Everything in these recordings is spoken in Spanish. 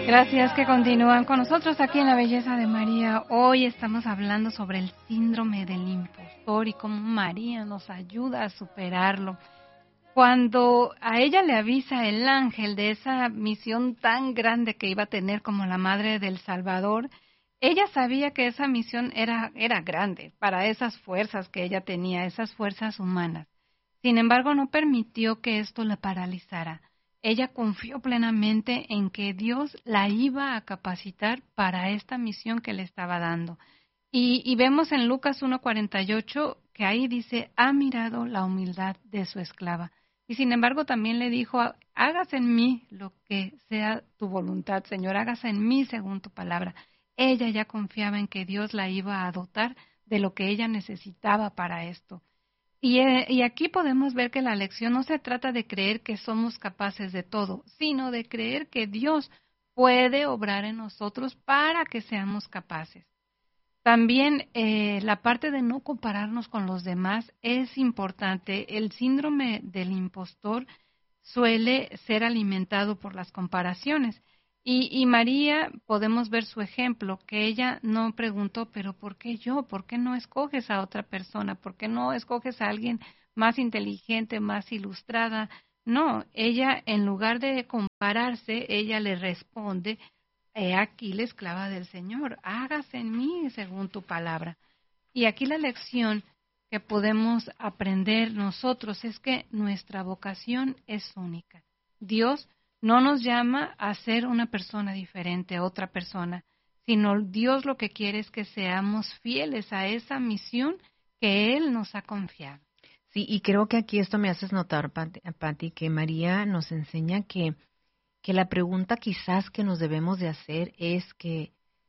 Gracias que continúan con nosotros aquí en La Belleza de María. Hoy estamos hablando sobre el síndrome del impostor y cómo María nos ayuda a superarlo. Cuando a ella le avisa el ángel de esa misión tan grande que iba a tener como la madre del Salvador, ella sabía que esa misión era grande para esas fuerzas que ella tenía, esas fuerzas humanas. Sin embargo, no permitió que esto la paralizara. Ella confió plenamente en que Dios la iba a capacitar para esta misión que le estaba dando. Y vemos en Lucas 1:48 que ahí dice, ha mirado la humildad de su esclava. Y sin embargo también le dijo, hágase en mí lo que sea tu voluntad, Señor, hágase en mí según tu palabra. Ella ya confiaba en que Dios la iba a dotar de lo que ella necesitaba para esto. Y aquí podemos ver que la lección no se trata de creer que somos capaces de todo, sino de creer que Dios puede obrar en nosotros para que seamos capaces. También la parte de no compararnos con los demás es importante. El síndrome del impostor suele ser alimentado por las comparaciones. Y María, podemos ver su ejemplo, que ella no preguntó, pero ¿por qué yo? ¿Por qué no escoges a otra persona? ¿Por qué no escoges a alguien más inteligente, más ilustrada? No, ella en lugar de compararse, ella le responde, he aquí la esclava del Señor, hágase en mí según tu palabra. Y aquí la lección que podemos aprender nosotros es que nuestra vocación es única. Dios no nos llama a ser una persona diferente a otra persona, sino Dios lo que quiere es que seamos fieles a esa misión que Él nos ha confiado. Sí, y creo que aquí esto me haces notar, Pati, que María nos enseña que la pregunta quizás que nos debemos de hacer es que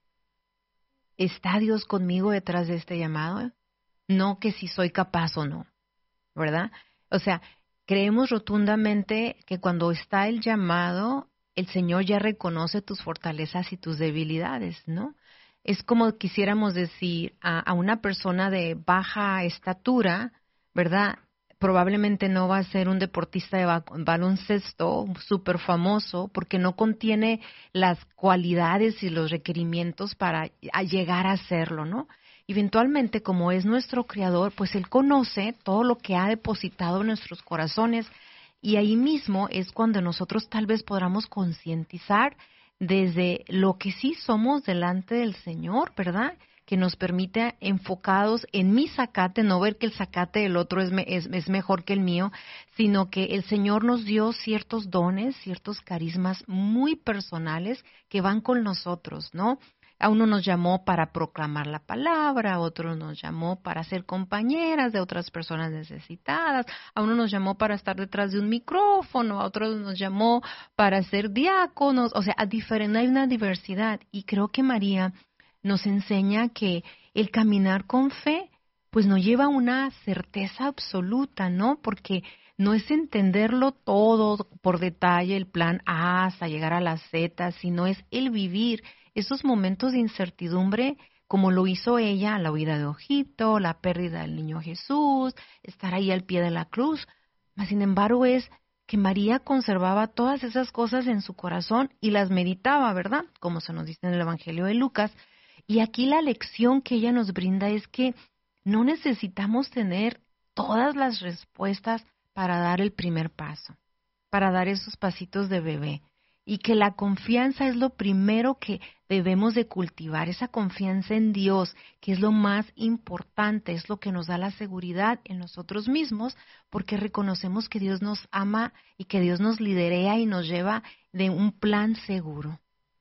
¿está Dios conmigo detrás de este llamado? No que si soy capaz o no, ¿verdad? O sea, creemos rotundamente que cuando está el llamado, el Señor ya reconoce tus fortalezas y tus debilidades, ¿no? Es como quisiéramos decir a una persona de baja estatura, ¿verdad? Probablemente no va a ser un deportista de baloncesto súper famoso porque no contiene las cualidades y los requerimientos para llegar a hacerlo, ¿no? Eventualmente, como es nuestro Creador, pues Él conoce todo lo que ha depositado en nuestros corazones y ahí mismo es cuando nosotros tal vez podamos concientizar desde lo que sí somos delante del Señor, ¿verdad? Que nos permite enfocados en mi zacate, no ver que el zacate del otro es mejor que el mío, sino que el Señor nos dio ciertos dones, ciertos carismas muy personales que van con nosotros, ¿no? A uno nos llamó para proclamar la palabra, a otro nos llamó para ser compañeras de otras personas necesitadas, a uno nos llamó para estar detrás de un micrófono, a otro nos llamó para ser diáconos, o sea, hay una diversidad y creo que María nos enseña que el caminar con fe pues nos lleva a una certeza absoluta, ¿no? Porque no es entenderlo todo por detalle, el plan A hasta llegar a la Z, sino es el vivir esos momentos de incertidumbre como lo hizo ella, la huida de Egipto, la pérdida del niño Jesús, estar ahí al pie de la cruz. Mas, sin embargo, es que María conservaba todas esas cosas en su corazón y las meditaba, ¿verdad? Como se nos dice en el Evangelio de Lucas. Y aquí la lección que ella nos brinda es que no necesitamos tener todas las respuestas para dar el primer paso, para dar esos pasitos de bebé. Y que la confianza es lo primero que debemos de cultivar, esa confianza en Dios, que es lo más importante, es lo que nos da la seguridad en nosotros mismos, porque reconocemos que Dios nos ama y que Dios nos liderea y nos lleva de un plan seguro.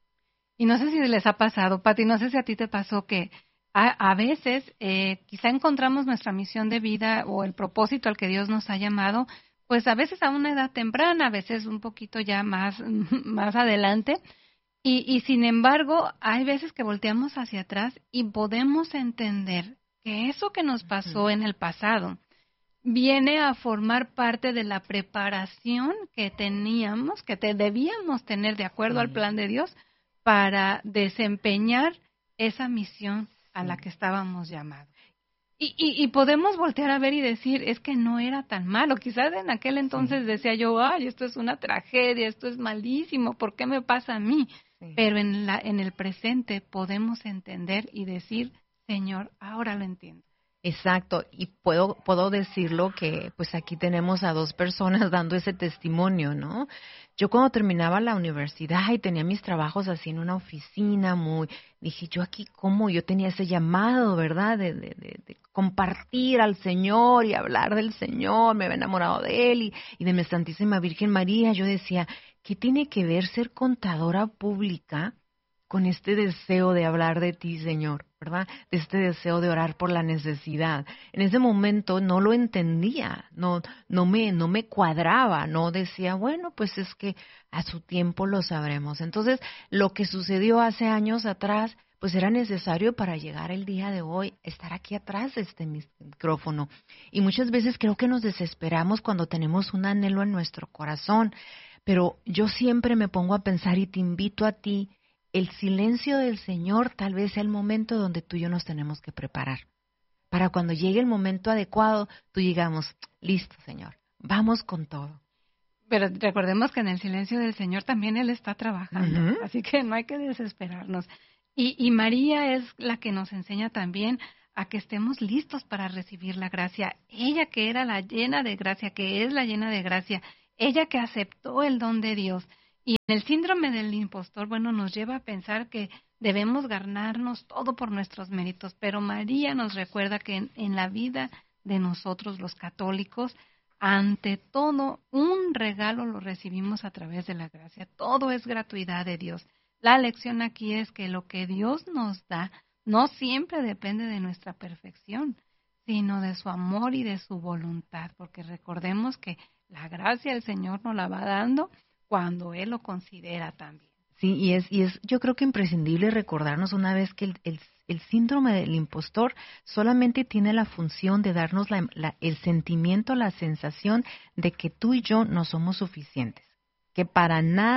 Y no sé si les ha pasado, Pati, no sé si a ti te pasó que a veces quizá encontramos nuestra misión de vida o el propósito al que Dios nos ha llamado, pues a veces a una edad temprana, a veces un poquito ya más, más adelante, y sin embargo hay veces que volteamos hacia atrás y podemos entender que eso que nos pasó en el pasado viene a formar parte de la preparación que teníamos, que debíamos tener de acuerdo al plan de Dios para desempeñar esa misión a la que estábamos llamados. Y podemos voltear a ver y decir, es que no era tan malo. Quizás en aquel entonces decía yo, ay, esto es una tragedia, esto es malísimo, ¿por qué me pasa a mí? Sí. Pero en el presente podemos entender y decir, Señor, ahora lo entiendo. Exacto, y puedo decirlo que pues aquí tenemos a dos personas dando ese testimonio, ¿no? Yo cuando terminaba la universidad y tenía mis trabajos así en una oficina dije yo aquí cómo yo tenía ese llamado, ¿verdad? De compartir al Señor y hablar del Señor, me había enamorado de Él y de mi Santísima Virgen María. Yo decía, ¿qué tiene que ver ser contadora pública con este deseo de hablar de ti, Señor, ¿verdad? De este deseo de orar por la necesidad. En ese momento no lo entendía, no me cuadraba, no decía, bueno, pues es que a su tiempo lo sabremos. Entonces, lo que sucedió hace años atrás, pues era necesario para llegar el día de hoy, estar aquí atrás de este micrófono. Y muchas veces creo que nos desesperamos cuando tenemos un anhelo en nuestro corazón, pero yo siempre me pongo a pensar y te invito a ti. El silencio del Señor tal vez sea el momento donde tú y yo nos tenemos que preparar. Para cuando llegue el momento adecuado, tú digamos, listo, Señor, vamos con todo. Pero recordemos que en el silencio del Señor también Él está trabajando, así que no hay que desesperarnos. Y María es la que nos enseña también a que estemos listos para recibir la gracia. Ella que era la llena de gracia, que es la llena de gracia, ella que aceptó el don de Dios. Y en el síndrome del impostor, bueno, nos lleva a pensar que debemos ganarnos todo por nuestros méritos, pero María nos recuerda que en la vida de nosotros los católicos, ante todo, un regalo lo recibimos a través de la gracia. Todo es gratuidad de Dios. La lección aquí es que lo que Dios nos da no siempre depende de nuestra perfección, sino de su amor y de su voluntad, porque recordemos que la gracia el Señor nos la va dando cuando Él lo considera también. Sí, y es yo creo que imprescindible recordarnos una vez que el síndrome del impostor solamente tiene la función de darnos el sentimiento, la sensación de que tú y yo no somos suficientes, que para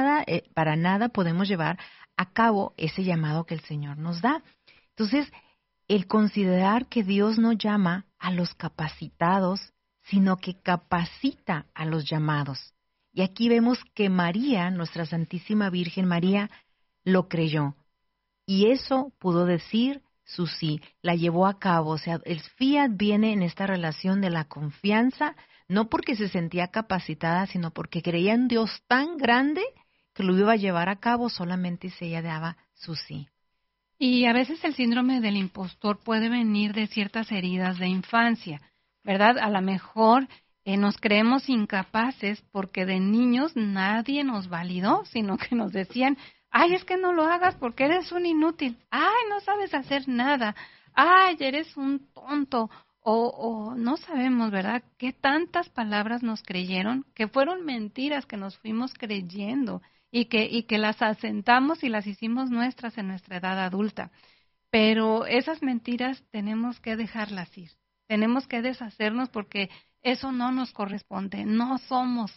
nada podemos llevar a cabo ese llamado que el Señor nos da. Entonces, el considerar que Dios no llama a los capacitados, sino que capacita a los llamados. Y aquí vemos que María, nuestra Santísima Virgen María, lo creyó. Y eso pudo decir su sí, la llevó a cabo. O sea, el fiat viene en esta relación de la confianza, no porque se sentía capacitada, sino porque creía en Dios tan grande que lo iba a llevar a cabo solamente si ella daba su sí. Y a veces el síndrome del impostor puede venir de ciertas heridas de infancia, ¿verdad? A lo mejor nos creemos incapaces porque de niños nadie nos validó, sino que nos decían, ay, es que no lo hagas porque eres un inútil, ay, no sabes hacer nada, ay, eres un tonto, o no sabemos, ¿verdad? ¿Qué tantas palabras nos creyeron que fueron mentiras que nos fuimos creyendo y que las asentamos y las hicimos nuestras en nuestra edad adulta? Pero esas mentiras tenemos que dejarlas ir, tenemos que deshacernos porque eso no nos corresponde, no somos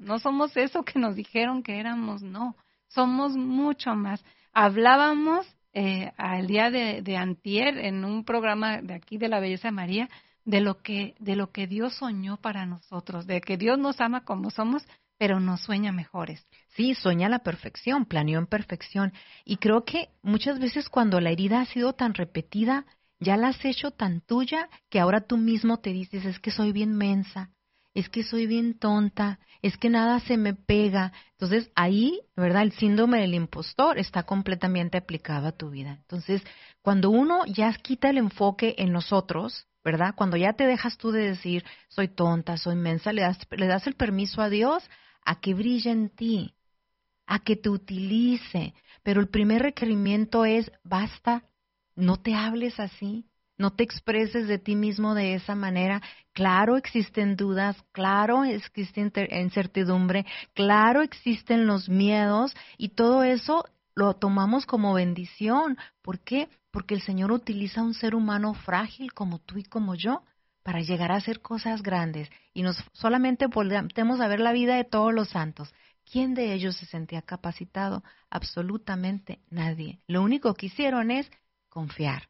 eso que nos dijeron que éramos, no, somos mucho más. Hablábamos al día de antier en un programa de aquí de la Belleza de María de lo que Dios soñó para nosotros, de que Dios nos ama como somos, pero nos sueña mejores. Sí, sueña la perfección, planeó en perfección. Y creo que muchas veces cuando la herida ha sido tan repetida, ya la has hecho tan tuya que ahora tú mismo te dices, es que soy bien mensa, es que soy bien tonta, es que nada se me pega. Entonces ahí, ¿verdad? El síndrome del impostor está completamente aplicado a tu vida. Entonces, cuando uno ya quita el enfoque en nosotros, ¿verdad? Cuando ya te dejas tú de decir, soy tonta, soy mensa, le das el permiso a Dios a que brille en ti, a que te utilice. Pero el primer requerimiento es, basta, no te hables así, no te expreses de ti mismo de esa manera. Claro, existen dudas, claro, existe incertidumbre, claro, existen los miedos y todo eso lo tomamos como bendición. ¿Por qué? Porque el Señor utiliza a un ser humano frágil como tú y como yo para llegar a hacer cosas grandes. Y nos solamente volvemos a ver la vida de todos los santos. ¿Quién de ellos se sentía capacitado? Absolutamente nadie. Lo único que hicieron es confiar.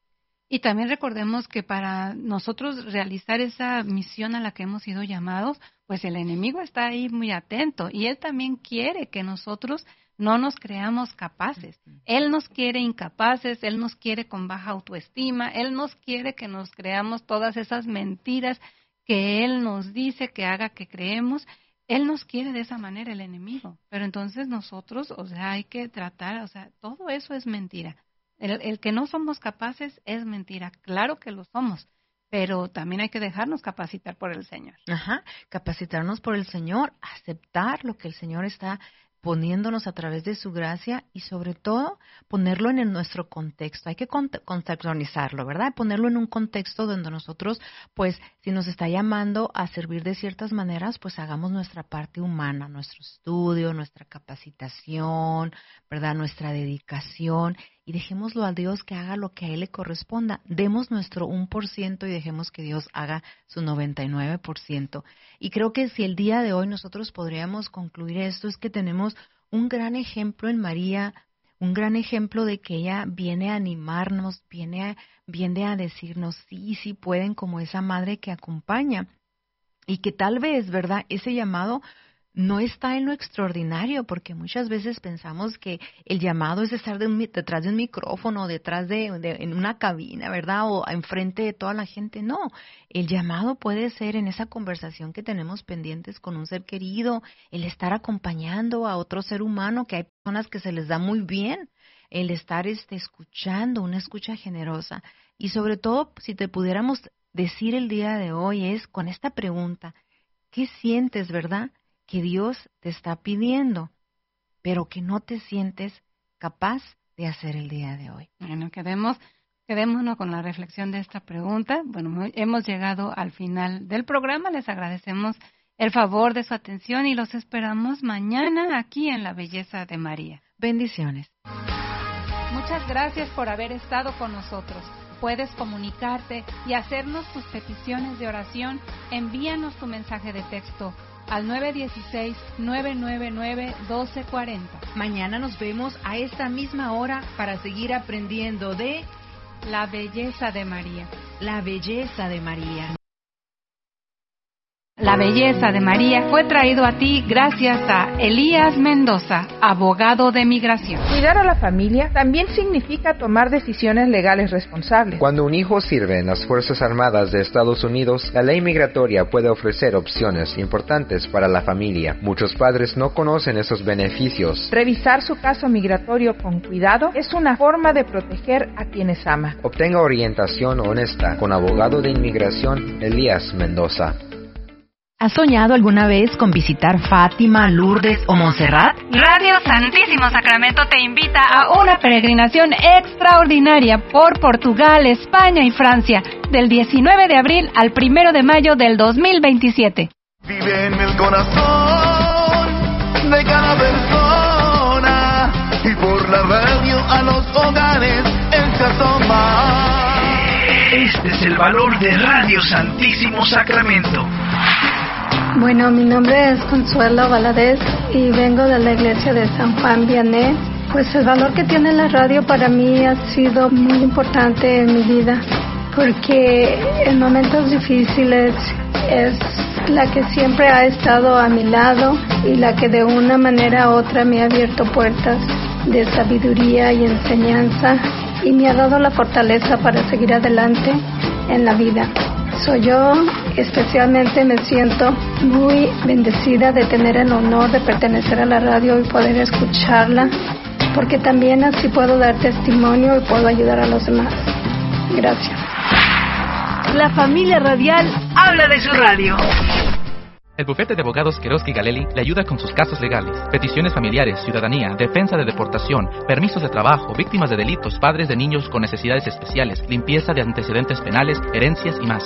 Y también recordemos que para nosotros realizar esa misión a la que hemos sido llamados, pues el enemigo está ahí muy atento y él también quiere que nosotros no nos creamos capaces. Él nos quiere incapaces, él nos quiere con baja autoestima, él nos quiere que nos creamos todas esas mentiras que él nos dice que haga que creemos. Él nos quiere de esa manera, el enemigo. Pero entonces nosotros, hay que tratar, todo eso es mentira. El que no somos capaces es mentira. Claro que lo somos, pero también hay que dejarnos capacitar por el Señor. Capacitarnos por el Señor, aceptar lo que el Señor está poniéndonos a través de su gracia y sobre todo ponerlo en nuestro contexto. Hay que contextualizarlo, ¿verdad? Ponerlo en un contexto donde nosotros, pues, si nos está llamando a servir de ciertas maneras, pues hagamos nuestra parte humana, nuestro estudio, nuestra capacitación, ¿verdad? Nuestra dedicación y dejémoslo a Dios que haga lo que a Él le corresponda. Demos nuestro 1% y dejemos que Dios haga su 99%. Y creo que si el día de hoy nosotros podríamos concluir esto, es que tenemos un gran ejemplo en María, un gran ejemplo de que ella viene a animarnos, viene a decirnos sí pueden, como esa madre que acompaña. Y que tal vez, ¿verdad?, ese llamado no está en lo extraordinario, porque muchas veces pensamos que el llamado es estar detrás de un micrófono, en una cabina, ¿verdad? O enfrente de toda la gente. No, el llamado puede ser en esa conversación que tenemos pendientes con un ser querido, el estar acompañando a otro ser humano, que hay personas que se les da muy bien, el estar escuchando, una escucha generosa. Y sobre todo, si te pudiéramos decir el día de hoy es con esta pregunta, ¿qué sientes, verdad?, que Dios te está pidiendo, pero que no te sientes capaz de hacer el día de hoy? Bueno, quedémonos con la reflexión de esta pregunta. Bueno, hemos llegado al final del programa. Les agradecemos el favor de su atención y los esperamos mañana aquí en La Belleza de María. Bendiciones. Muchas gracias por haber estado con nosotros. Puedes comunicarte y hacernos tus peticiones de oración. Envíanos tu mensaje de texto al 916-999-1240. Mañana nos vemos a esta misma hora para seguir aprendiendo de La Belleza de María. La Belleza de María. La Belleza de María fue traído a ti gracias a Elías Mendoza, abogado de migración. Cuidar a la familia también significa tomar decisiones legales responsables. Cuando un hijo sirve en las Fuerzas Armadas de Estados Unidos, la ley migratoria puede ofrecer opciones importantes para la familia. Muchos padres no conocen esos beneficios. Revisar su caso migratorio con cuidado es una forma de proteger a quienes ama. Obtenga orientación honesta con abogado de inmigración Elías Mendoza. ¿Has soñado alguna vez con visitar Fátima, Lourdes o Montserrat? Radio Santísimo Sacramento te invita a una peregrinación extraordinaria por Portugal, España y Francia, del 19 de abril al 1 de mayo del 2027. Vive en el corazón de cada persona y por la radio a los hogares él se asoma. Este es el valor de Radio Santísimo Sacramento. Bueno, mi nombre es Consuelo Valadez y vengo de la iglesia de San Juan Vianney. Pues el valor que tiene la radio para mí ha sido muy importante en mi vida, porque en momentos difíciles es la que siempre ha estado a mi lado y la que de una manera u otra me ha abierto puertas de sabiduría y enseñanza y me ha dado la fortaleza para seguir adelante en la vida. Yo especialmente me siento muy bendecida de tener el honor de pertenecer a la radio y poder escucharla, porque también así puedo dar testimonio y puedo ayudar a los demás. Gracias. La familia radial habla de su radio. El bufete de abogados Queroski Galeli le ayuda con sus casos legales, peticiones familiares, ciudadanía, defensa de deportación, permisos de trabajo, víctimas de delitos, padres de niños con necesidades especiales, limpieza de antecedentes penales, herencias y más.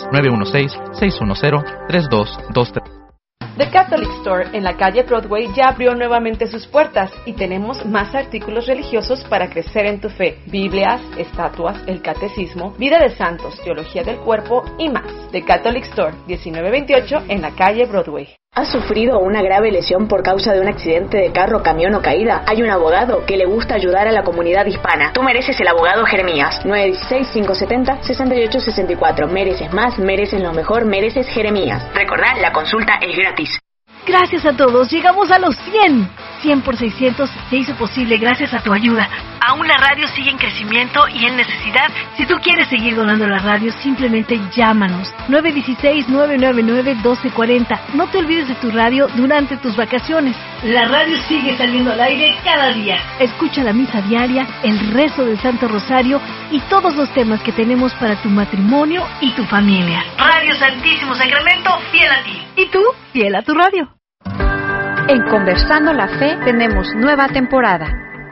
916-610-3223. The Catholic Store en la calle Broadway ya abrió nuevamente sus puertas y tenemos más artículos religiosos para crecer en tu fe. Biblias, estatuas, el catecismo, vida de santos, teología del cuerpo y más. The Catholic Store, 1928 en la calle Broadway. ¿Has sufrido una grave lesión por causa de un accidente de carro, camión o caída? Hay un abogado que le gusta ayudar a la comunidad hispana. Tú mereces el abogado Jeremías. 916-570-6864. Mereces más, mereces lo mejor, mereces Jeremías. Recordá, la consulta es gratis. Gracias a todos, llegamos a los 100. 100 por 600 se hizo posible gracias a tu ayuda. Aún la radio sigue en crecimiento y en necesidad. Si tú quieres seguir donando la radio, simplemente llámanos. 916-999-1240. No te olvides de tu radio durante tus vacaciones. La radio sigue saliendo al aire cada día. Escucha la misa diaria, el rezo del Santo Rosario y todos los temas que tenemos para tu matrimonio y tu familia. Radio Santísimo Sacramento, fiel a ti. Y tú, fiel a tu radio. En Conversando la Fe tenemos nueva temporada.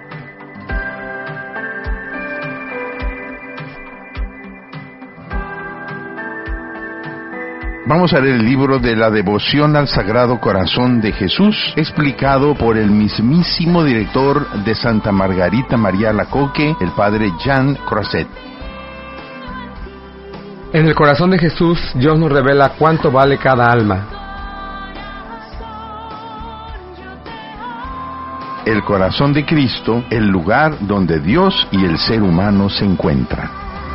Vamos a leer el libro de la devoción al Sagrado Corazón de Jesús, explicado por el mismísimo director de Santa Margarita María Alacoque, el padre Jean Croisset. En el corazón de Jesús, Dios nos revela cuánto vale cada alma. El corazón de Cristo, el lugar donde Dios y el ser humano se encuentran.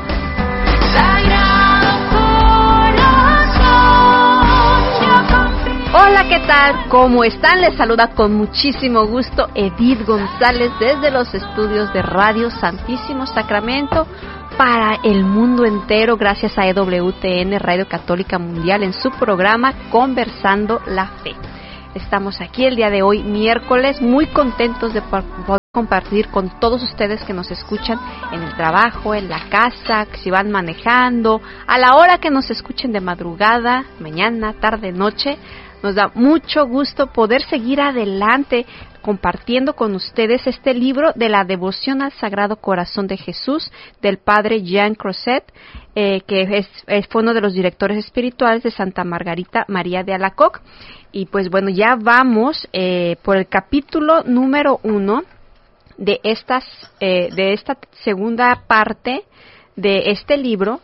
Hola, ¿qué tal? ¿Cómo están? Les saluda con muchísimo gusto Edith González desde los estudios de Radio Santísimo Sacramento para el mundo entero, gracias a EWTN, Radio Católica Mundial, en su programa Conversando la Fe. Estamos aquí el día de hoy, miércoles, muy contentos de poder compartir con todos ustedes que nos escuchan en el trabajo, en la casa, si van manejando, a la hora que nos escuchen de madrugada, mañana, tarde, noche. Nos da mucho gusto poder seguir adelante compartiendo con ustedes este libro de la devoción al Sagrado Corazón de Jesús del padre Jean Croisset, que fue uno de los directores espirituales de Santa Margarita María de Alacoque. Y pues bueno, ya vamos por el capítulo número 1 de esta segunda parte de este libro.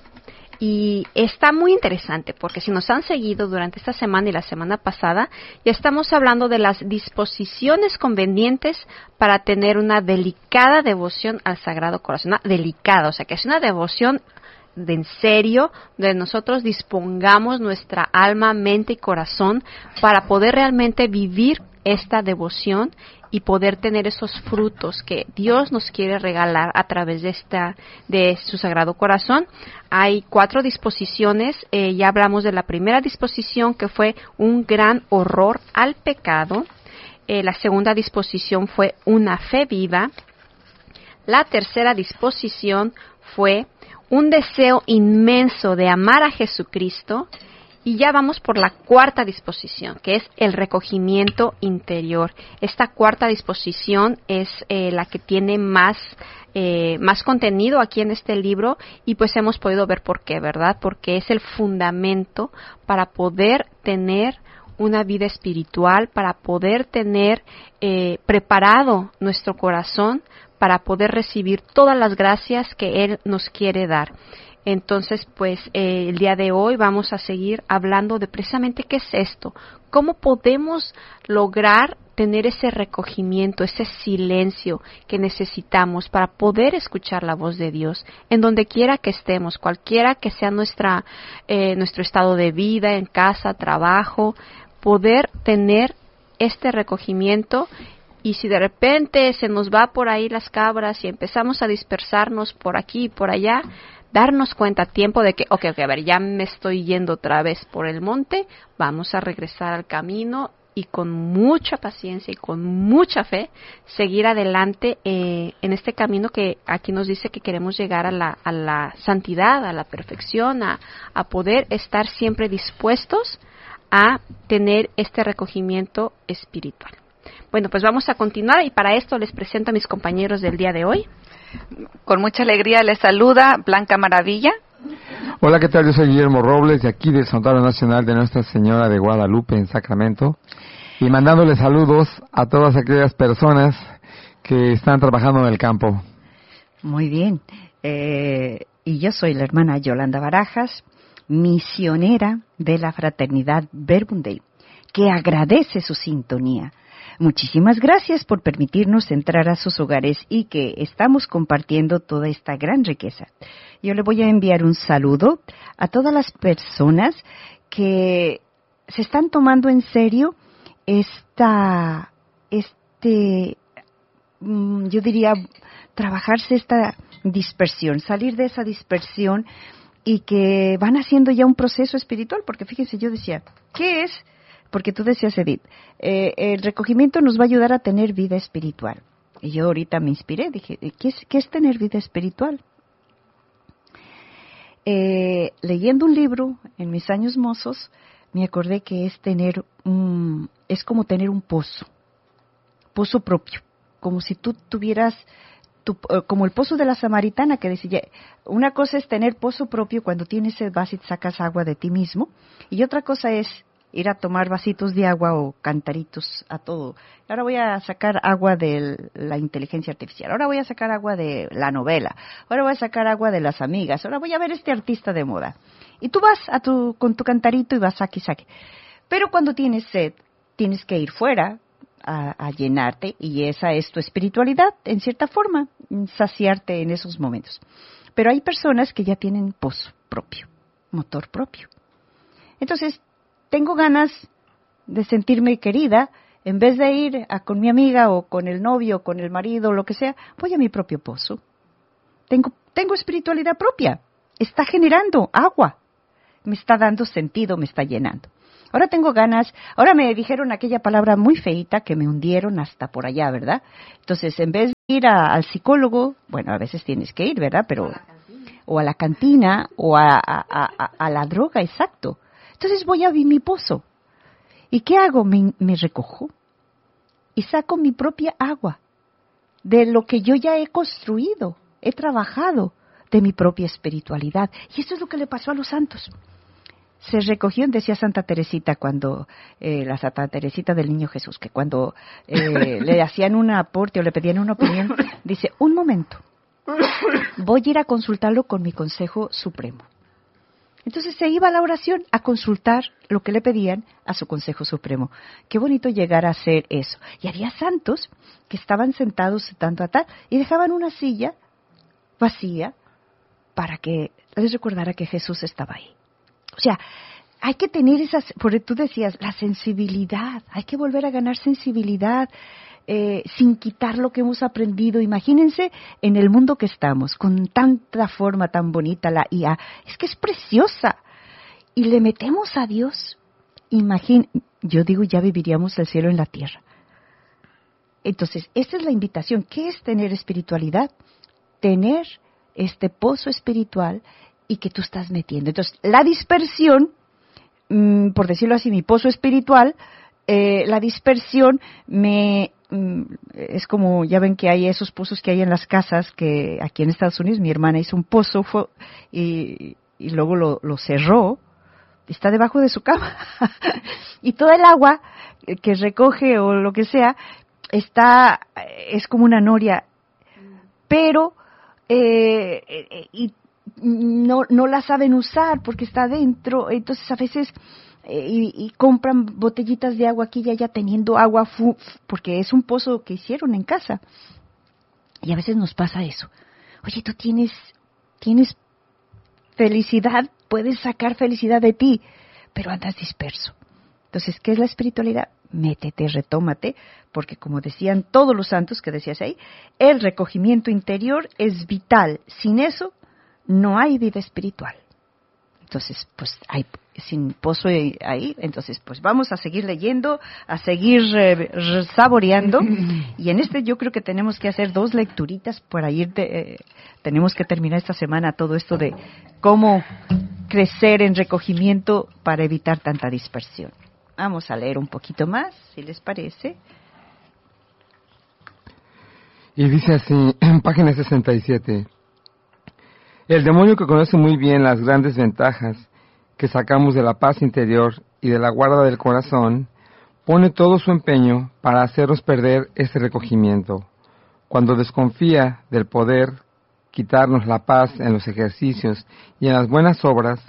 Y está muy interesante porque si nos han seguido durante esta semana y la semana pasada, ya estamos hablando de las disposiciones convenientes para tener una delicada devoción al Sagrado Corazón. Una delicada, o sea, que es una devoción de en serio, donde nosotros dispongamos nuestra alma, mente y corazón para poder realmente vivir esta devoción y poder tener esos frutos que Dios nos quiere regalar a través de su Sagrado Corazón. Hay 4 disposiciones, ya hablamos de la primera disposición, que fue un gran horror al pecado. La segunda disposición fue una fe viva. La tercera disposición fue un deseo inmenso de amar a Jesucristo. Y ya vamos por la cuarta disposición, que es el recogimiento interior. Esta cuarta disposición es la que tiene más contenido aquí en este libro, y pues hemos podido ver por qué, ¿verdad? Porque es el fundamento para poder tener una vida espiritual, para poder tener preparado nuestro corazón, para poder recibir todas las gracias que Él nos quiere dar. Entonces, pues, el día de hoy vamos a seguir hablando de precisamente qué es esto, cómo podemos lograr tener ese recogimiento, ese silencio que necesitamos para poder escuchar la voz de Dios en donde quiera que estemos, cualquiera que sea nuestro estado de vida, en casa, trabajo, poder tener este recogimiento. Y si de repente se nos va por ahí las cabras y empezamos a dispersarnos por aquí y por allá, darnos cuenta a tiempo de que, a ver, ya me estoy yendo otra vez por el monte, vamos a regresar al camino y con mucha paciencia y con mucha fe seguir adelante en este camino que aquí nos dice que queremos llegar a la santidad, a la perfección, a poder estar siempre dispuestos a tener este recogimiento espiritual. Bueno, pues vamos a continuar y para esto les presento a mis compañeros del día de hoy. Con mucha alegría les saluda Blanca Maravilla. Hola, ¿qué tal? Yo soy Guillermo Robles, de aquí del Santuario Nacional de Nuestra Señora de Guadalupe en Sacramento, y mandándoles saludos a todas aquellas personas que están trabajando en el campo. Muy bien. Y yo soy la hermana Yolanda Barajas, misionera de la Fraternidad Verbum Dei. que agradece su sintonía. Muchísimas gracias por permitirnos entrar a sus hogares y que estamos compartiendo toda esta gran riqueza. Yo le voy a enviar un saludo a todas las personas que se están tomando en serio yo diría, trabajarse esta dispersión, salir de esa dispersión y que van haciendo ya un proceso espiritual, porque fíjense, yo decía, ¿qué es? Porque tú decías, Edith, el recogimiento nos va a ayudar a tener vida espiritual. Y yo ahorita me inspiré, dije, ¿qué es tener vida espiritual? Leyendo un libro en mis años mozos, me acordé que es como tener un pozo propio, como si tú tuvieras, como el pozo de la samaritana que decía, una cosa es tener pozo propio cuando tienes sed, vas y sacas agua de ti mismo, y otra cosa es ir a tomar vasitos de agua o cantaritos a todo. Ahora voy a sacar agua de la inteligencia artificial, ahora voy a sacar agua de la novela, ahora voy a sacar agua de las amigas, ahora voy a ver este artista de moda. Y tú vas con tu cantarito y vas saque. Pero cuando tienes sed, tienes que ir fuera a llenarte, y esa es tu espiritualidad, en cierta forma, saciarte en esos momentos. Pero hay personas que ya tienen pozo propio, motor propio. Entonces, tengo ganas de sentirme querida, en vez de ir con mi amiga o con el novio o con el marido o lo que sea, voy a mi propio pozo. Tengo espiritualidad propia, está generando agua, me está dando sentido, me está llenando. Ahora tengo ganas, ahora me dijeron aquella palabra muy feita que me hundieron hasta por allá, ¿verdad? Entonces, en vez de ir al psicólogo, bueno, a veces tienes que ir, ¿verdad? Pero o a la cantina o a la droga, exacto. Entonces voy a mi pozo. ¿Y qué hago? Me recojo y saco mi propia agua de lo que yo ya he construido, he trabajado, de mi propia espiritualidad. Y esto es lo que le pasó a los santos. Se recogió, decía Santa Teresita, la Santa Teresita del Niño Jesús, que cuando le hacían un aporte o le pedían una opinión, dice, un momento, voy a ir a consultarlo con mi Consejo Supremo. Entonces se iba a la oración a consultar lo que le pedían a su Consejo Supremo. Qué bonito llegar a hacer eso. Y había santos que estaban sentados tanto a tal y dejaban una silla vacía para que les recordara que Jesús estaba ahí. O sea, hay que tener porque tú decías, la sensibilidad, hay que volver a ganar sensibilidad sin quitar lo que hemos aprendido. Imagínense en el mundo que estamos, con tanta forma tan bonita la IA, es que es preciosa. Y le metemos a Dios, yo digo, ya viviríamos el cielo en la tierra. Entonces, esta es la invitación. ¿Qué es tener espiritualidad? Tener este pozo espiritual y que tú estás metiendo. Entonces, la dispersión, por decirlo así, mi pozo espiritual, la dispersión es como, ya ven que hay esos pozos que hay en las casas, que aquí en Estados Unidos mi hermana hizo un pozo y luego lo cerró, está debajo de su cama. Y toda el agua que recoge o lo que sea, es como una noria, pero y no la saben usar porque está adentro. Entonces a veces y compran botellitas de agua aquí y allá teniendo agua porque es un pozo que hicieron en casa. Y a veces nos pasa eso. Oye, tú tienes felicidad, puedes sacar felicidad de ti, pero andas disperso. Entonces, ¿qué es la espiritualidad? Métete, retómate, porque como decían todos los santos que decías ahí, el recogimiento interior es vital. Sin eso, no hay vida espiritual. Entonces, pues, sin pozo ahí, entonces, pues vamos a seguir leyendo, a seguir saboreando. Y en yo creo que tenemos que hacer 2 lecturitas para tenemos que terminar esta semana todo esto de cómo crecer en recogimiento para evitar tanta dispersión. Vamos a leer un poquito más, si les parece. Y dice así, en página 67. El demonio, que conoce muy bien las grandes ventajas que sacamos de la paz interior y de la guarda del corazón, pone todo su empeño para hacernos perder ese recogimiento. Cuando desconfía del poder quitarnos la paz en los ejercicios y en las buenas obras,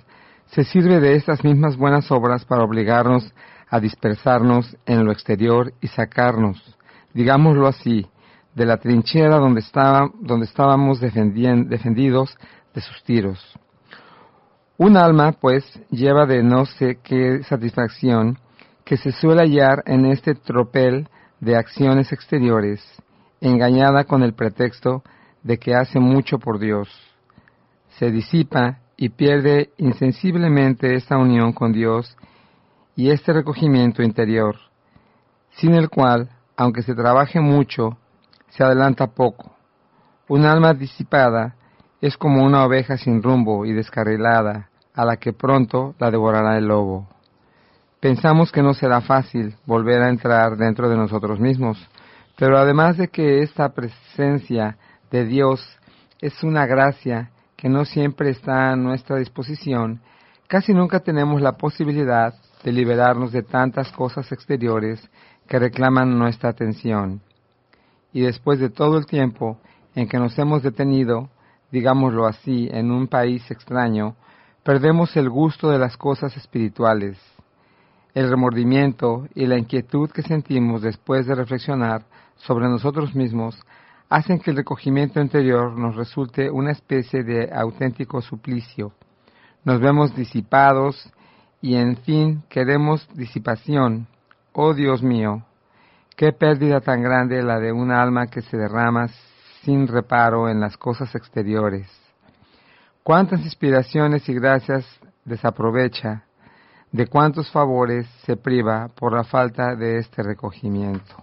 se sirve de estas mismas buenas obras para obligarnos a dispersarnos en lo exterior y sacarnos, digámoslo así, de la trinchera donde estábamos defendidos de sus tiros. Un alma, pues, lleva de no sé qué satisfacción que se suele hallar en este tropel de acciones exteriores, engañada con el pretexto de que hace mucho por Dios. Se disipa y pierde insensiblemente esta unión con Dios y este recogimiento interior, sin el cual, aunque se trabaje mucho, se adelanta poco. Un alma disipada es como una oveja sin rumbo y descarrilada, a la que pronto la devorará el lobo. Pensamos que no será fácil volver a entrar dentro de nosotros mismos, pero además de que esta presencia de Dios es una gracia que no siempre está a nuestra disposición, casi nunca tenemos la posibilidad de liberarnos de tantas cosas exteriores que reclaman nuestra atención. Y después de todo el tiempo en que nos hemos detenido, digámoslo así, en un país extraño, perdemos el gusto de las cosas espirituales. El remordimiento y la inquietud que sentimos después de reflexionar sobre nosotros mismos hacen que el recogimiento interior nos resulte una especie de auténtico suplicio. Nos vemos disipados y, en fin, queremos disipación. ¡Oh, Dios mío! ¡Qué pérdida tan grande la de un alma que se derrama sin reparo en las cosas exteriores! ¿Cuántas inspiraciones y gracias desaprovecha? ¿De cuántos favores se priva por la falta de este recogimiento?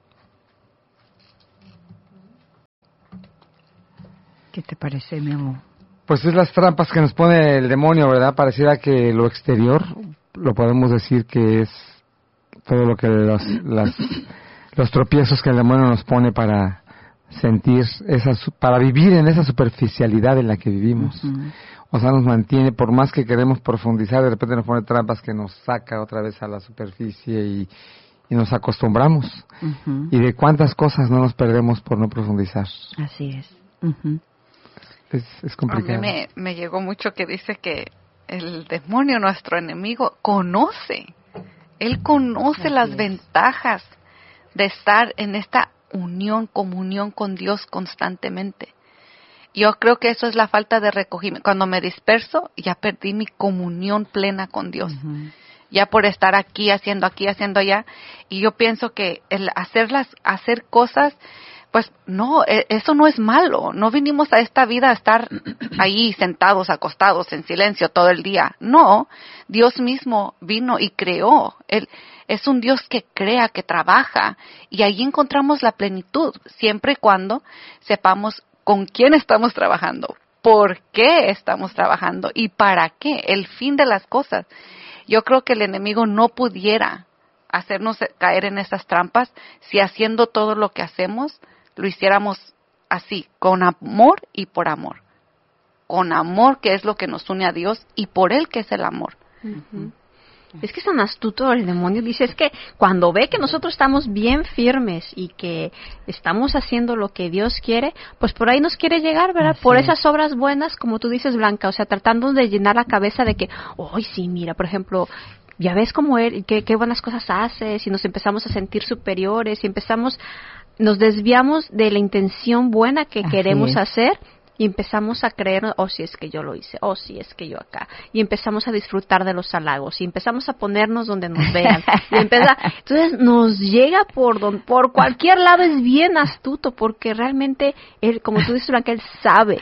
¿Qué te parece, mi amor? Pues es las trampas que nos pone el demonio, ¿verdad? Pareciera que lo exterior, lo podemos decir que es todo lo que los tropiezos que el demonio nos pone para sentir, para vivir en esa superficialidad en la que vivimos. Uh-huh. O sea, nos mantiene, por más que queremos profundizar, de repente nos pone trampas que nos saca otra vez a la superficie y nos acostumbramos. Uh-huh. Y de cuántas cosas no nos perdemos por no profundizar. Así es. Uh-huh. Es complicado. A mí me llegó mucho que dice que el demonio, nuestro enemigo, conoce. Él conoce las ventajas de estar en esta comunión con Dios constantemente. Yo creo que eso es la falta de recogimiento. Cuando me disperso, ya perdí mi comunión plena con Dios. Uh-huh. Ya por estar aquí, haciendo allá. Y yo pienso que el hacer cosas, pues no, eso no es malo. No vinimos a esta vida a estar ahí sentados, acostados, en silencio todo el día. No, Dios mismo vino y creó. Él es un Dios que crea, que trabaja. Y ahí encontramos la plenitud, siempre y cuando sepamos con quién estamos trabajando, por qué estamos trabajando y para qué, el fin de las cosas. Yo creo que el enemigo no pudiera hacernos caer en esas trampas si haciendo todo lo que hacemos lo hiciéramos así, con amor y por amor. Con amor, que es lo que nos une a Dios, y por Él, que es el amor. Uh-huh. Es que es tan astuto el demonio. Dice, es que cuando ve que nosotros estamos bien firmes y que estamos haciendo lo que Dios quiere, pues por ahí nos quiere llegar, ¿verdad? Por esas obras buenas, como tú dices, Blanca, o sea, tratando de llenar la cabeza de que, ¡ay, sí, mira, por ejemplo, ya ves cómo él, qué buenas cosas haces! Y nos empezamos a sentir superiores y nos desviamos de la intención buena que queremos hacer. Y empezamos a creer, si es que yo lo hice, si es que yo acá. Y empezamos a disfrutar de los halagos. Y empezamos a ponernos donde nos vean. Entonces nos llega por cualquier lado. Es bien astuto, porque realmente él, como tú dices, Blanca, él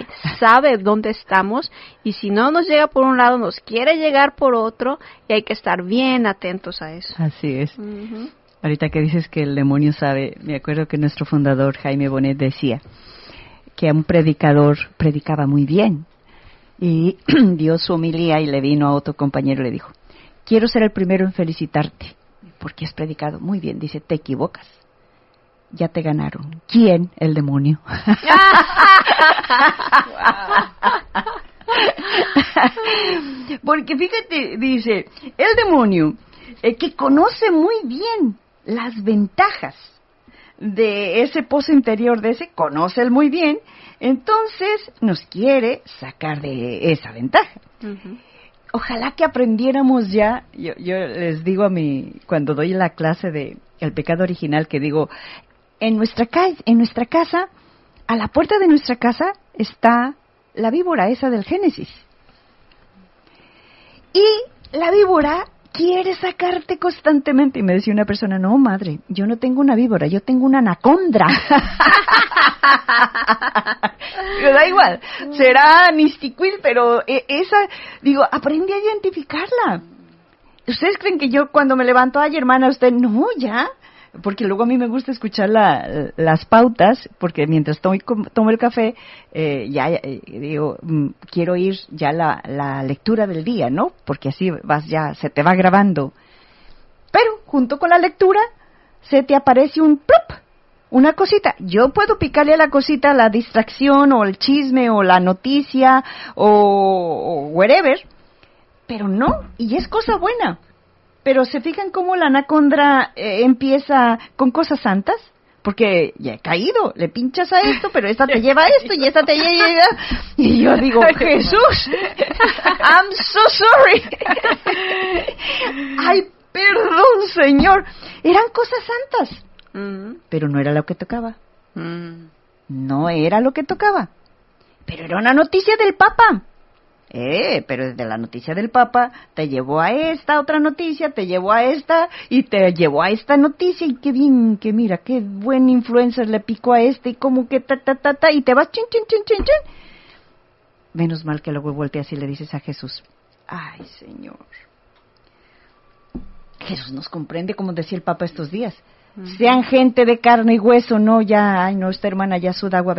sabe dónde estamos. Y si no nos llega por un lado, nos quiere llegar por otro. Y hay que estar bien atentos a eso. Así es. Uh-huh. Ahorita que dices que el demonio sabe, me acuerdo que nuestro fundador, Jaime Bonet, decía que un predicador predicaba muy bien y dio su homilía y le vino a otro compañero y le dijo, quiero ser el primero en felicitarte porque has predicado muy bien. Dice, te equivocas, ya te ganaron. ¿Quién? El demonio. Porque fíjate, dice, el demonio que conoce muy bien las ventajas de ese pozo interior, conoce él muy bien, entonces nos quiere sacar de esa ventaja. Uh-huh. ojalá que aprendiéramos ya. Yo les digo cuando doy la clase de el pecado original, que digo, en nuestra casa, a la puerta de nuestra casa está la víbora esa del Génesis. Y la víbora quiere sacarte constantemente. Y me decía una persona, no, madre, yo no tengo una víbora, yo tengo una anacondra. Digo, da igual, será nistiquil, pero digo, aprendí a identificarla. ¿Ustedes creen que yo cuando me levanto, ay, hermana, usted, no, ya? Porque luego a mí me gusta escuchar las pautas, porque mientras tomo el café, digo, quiero oír ya la lectura del día, ¿no? Porque así se te va grabando. Pero junto con la lectura, se te aparece un plop, una cosita. Yo puedo picarle a la cosita la distracción, o el chisme, o la noticia, o whatever, pero no, y es cosa buena. Pero ¿se fijan cómo la anacondra empieza con cosas santas? Porque ya he caído, le pinchas a esto, pero esta te lleva a esto y esta te lleva. Y yo digo, Jesús, I'm so sorry. Ay, perdón, Señor. Eran cosas santas, pero no era lo que tocaba. No era lo que tocaba. Pero era una noticia del Papa. Pero desde la noticia del Papa te llevó a esta otra noticia, te llevó a esta y te llevó a esta noticia, y qué bien, que mira, qué buen influencer le picó a este, y como que y te vas chin. Menos mal que luego volteas y le dices a Jesús, ay, Señor. Jesús nos comprende, como decía el Papa estos días. Sean gente de carne y hueso, no ya, ay, no, esta hermana ya suda agua